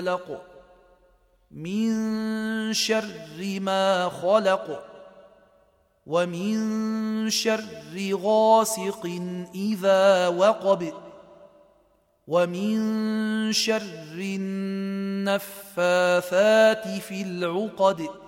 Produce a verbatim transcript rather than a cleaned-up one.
خلق من شر ما خلق ومن شر غاسق إذا وقب ومن شر النفاثات في العقد